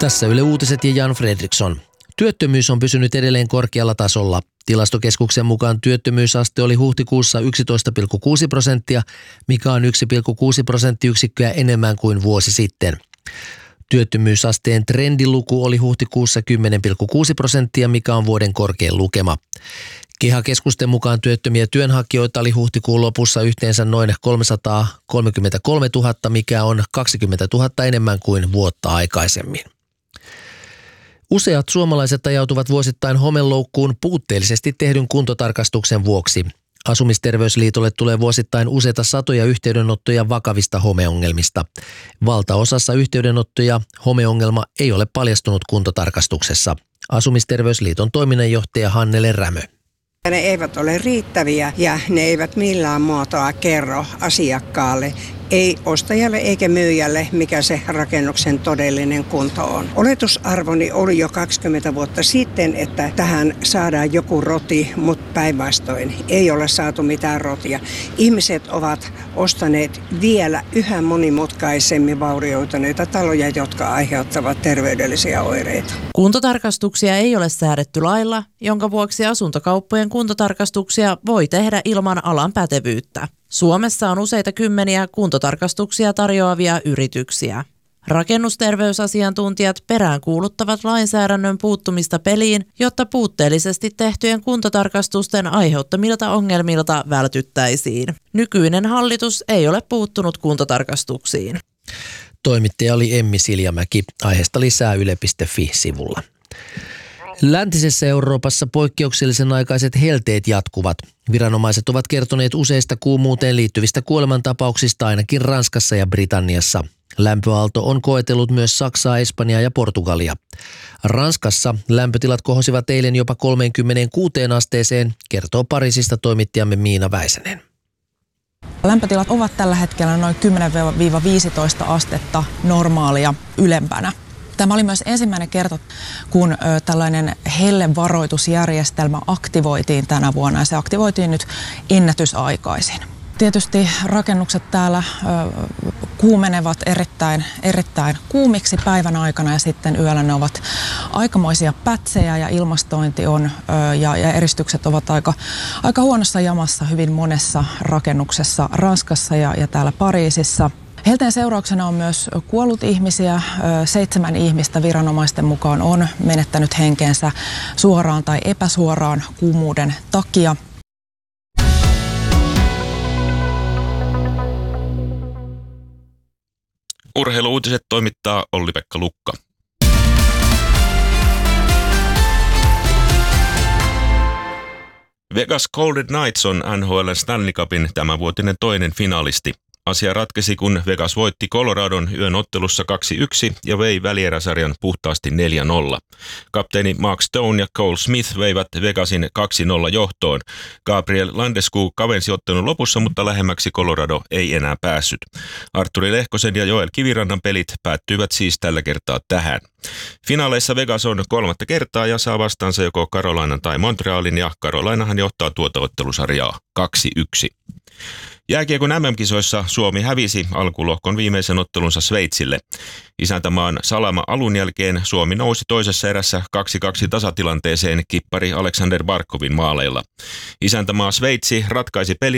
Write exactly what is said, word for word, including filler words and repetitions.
Tässä Yle Uutiset ja Jan Fredriksson. Työttömyys on pysynyt edelleen korkealla tasolla. Tilastokeskuksen mukaan työttömyysaste oli huhtikuussa yksitoista pilkku kuusi prosenttia, mikä on yksi pilkku kuusi prosenttiyksikköä enemmän kuin vuosi sitten. Työttömyysasteen trendiluku oli huhtikuussa kymmenen pilkku kuusi prosenttia, mikä on vuoden korkein lukema. KEHA-keskusten mukaan työttömiä työnhakijoita oli huhtikuun lopussa yhteensä noin kolmesataakolmekymmentäkolmetuhatta, mikä on kaksikymmentätuhatta enemmän kuin vuotta aikaisemmin. Useat suomalaiset ajautuvat vuosittain homeloukkuun puutteellisesti tehdyn kuntotarkastuksen vuoksi. Asumisterveysliitolle tulee vuosittain useita satoja yhteydenottoja vakavista homeongelmista. Valtaosassa yhteydenottoja homeongelma ei ole paljastunut kuntotarkastuksessa. Asumisterveysliiton toiminnanjohtaja Hannele Rämö. Ne eivät ole riittäviä ja ne eivät millään muotoa kerro asiakkaalle, ei ostajalle eikä myyjälle, mikä se rakennuksen todellinen kunto on. Oletusarvoni oli jo kaksikymmentä vuotta sitten, että tähän saadaan joku roti, mutta päinvastoin ei ole saatu mitään rotia. Ihmiset ovat ostaneet vielä yhä monimutkaisemmin vaurioituneita taloja, jotka aiheuttavat terveydellisiä oireita. Kuntotarkastuksia ei ole säädetty lailla, jonka vuoksi asuntokauppojen kuntotarkastuksia voi tehdä ilman alan pätevyyttä. Suomessa on useita kymmeniä kuntotarkastuksia tarjoavia yrityksiä. Rakennusterveysasiantuntijat peräänkuuluttavat lainsäädännön puuttumista peliin, jotta puutteellisesti tehtyjen kuntotarkastusten aiheuttamilta ongelmilta vältyttäisiin. Nykyinen hallitus ei ole puuttunut kuntotarkastuksiin. Toimittaja oli Emmi Siljamäki. Aiheesta lisää yle piste fi-sivulla. Läntisessä Euroopassa poikkeuksellisen aikaiset helteet jatkuvat. Viranomaiset ovat kertoneet useista kuumuuteen liittyvistä kuolemantapauksista ainakin Ranskassa ja Britanniassa. Lämpöaalto on koetellut myös Saksaa, Espanjaa ja Portugalia. Ranskassa lämpötilat kohosivat eilen jopa kolmeenkymmeneenkuuteen asteeseen, kertoo Pariisista toimittajamme Miina Väisänen. Lämpötilat ovat tällä hetkellä noin kymmenen viisitoista astetta normaalia ylempänä. Tämä oli myös ensimmäinen kerta, kun ö, tällainen hellevaroitusjärjestelmä aktivoitiin tänä vuonna ja se aktivoitiin nyt ennätysaikaisin. Tietysti rakennukset täällä ö, kuumenevat erittäin, erittäin kuumiksi päivän aikana ja sitten yöllä ne ovat aikamoisia pätsejä ja ilmastointi on ö, ja, ja eristykset ovat aika, aika huonossa jamassa hyvin monessa rakennuksessa Ranskassa ja, ja täällä Pariisissa. Helteen seurauksena on myös kuollut ihmisiä. Seitsemän ihmistä viranomaisten mukaan on menettänyt henkeensä suoraan tai epäsuoraan kuumuuden takia. Urheilu-uutiset toimittaa Olli-Pekka Lukka. Vegas Golden Knights on N H L:n Stanley Cupin tämänvuotinen toinen finaalisti. Asia ratkesi, kun Vegas voitti Coloradon yön ottelussa kaksi yksi ja vei välieräsarjan puhtaasti neljä nolla. Kapteeni Mark Stone ja Cole Smith veivät Vegasin kaksi nolla johtoon. Gabriel Landeskog kavensi ottelun lopussa, mutta lähemmäksi Colorado ei enää päässyt. Artturi Lehkosen ja Joel Kivirannan pelit päättyivät siis tällä kertaa tähän. Finaaleissa Vegas on kolmatta kertaa ja saa vastaansa joko Carolinan tai Montrealin, ja Carolinahan johtaa tuota ottelusarjaa kaksi yksi. Jääkiekon M M-kisoissa Suomi hävisi alkulohkon viimeisen ottelunsa Sveitsille. Isäntämaan salama alun jälkeen Suomi nousi toisessa erässä kaksi kaksi tasatilanteeseen kippari Aleksander Barkovin maaleilla. Isäntämaa Sveitsi ratkaisi pelin